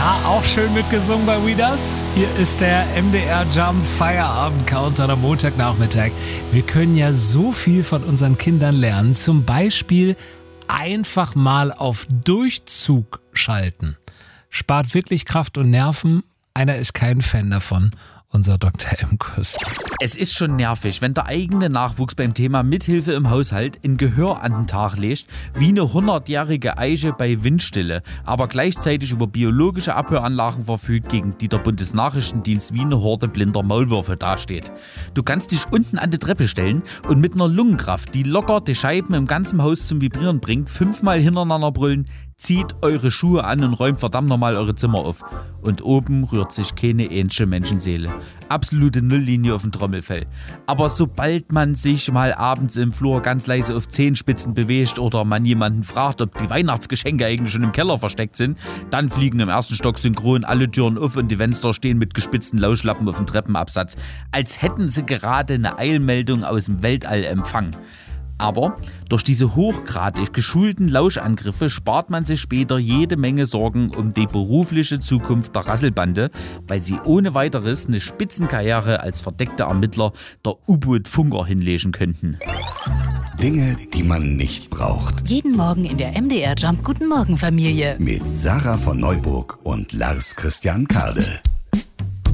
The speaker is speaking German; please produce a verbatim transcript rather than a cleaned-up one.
Ja, auch schön mitgesungen bei We Das. Hier ist der M D R Jump Feierabend-Countdown am Montagnachmittag. Wir können ja so viel von unseren Kindern lernen. Zum Beispiel einfach mal auf Durchzug schalten. Spart wirklich Kraft und Nerven. Einer ist kein Fan davon. Unser Doktor Imkus. Es ist schon nervig, wenn der eigene Nachwuchs beim Thema Mithilfe im Haushalt ein Gehör an den Tag legt, wie eine hundertjährige Eiche bei Windstille, aber gleichzeitig über biologische Abhöranlagen verfügt, gegen die der Bundesnachrichtendienst wie eine Horde blinder Maulwürfe dasteht. Du kannst dich unten an die Treppe stellen und mit einer Lungenkraft, die locker die Scheiben im ganzen Haus zum Vibrieren bringt, fünfmal hintereinander brüllen: Zieht eure Schuhe an und räumt verdammt nochmal eure Zimmer auf. Und oben rührt sich keine ähnliche Menschenseele. Absolute Nulllinie auf dem Trommelfell. Aber sobald man sich mal abends im Flur ganz leise auf Zehenspitzen bewegt oder man jemanden fragt, ob die Weihnachtsgeschenke eigentlich schon im Keller versteckt sind, dann fliegen im ersten Stock synchron alle Türen auf und die Fenster stehen mit gespitzten Lauschlappen auf dem Treppenabsatz. Als hätten sie gerade eine Eilmeldung aus dem Weltall empfangen. Aber durch diese hochgradig geschulten Lauschangriffe spart man sich später jede Menge Sorgen um die berufliche Zukunft der Rasselbande, weil sie ohne weiteres eine Spitzenkarriere als verdeckte Ermittler der U-Boot-Funker hinlegen könnten. Dinge, die man nicht braucht. Jeden Morgen in der M D R Jump Guten Morgen Familie. Mit Sarah von Neuburg und Lars Christian Kade.